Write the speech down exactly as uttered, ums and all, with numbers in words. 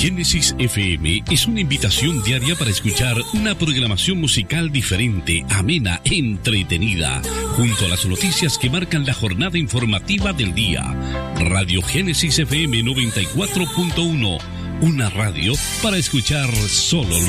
Génesis F M es una invitación diaria para escuchar una programación musical diferente, amena, entretenida, junto a las noticias que marcan la jornada informativa del día. Radio Génesis F M noventa y cuatro punto uno, una radio para escuchar solo lo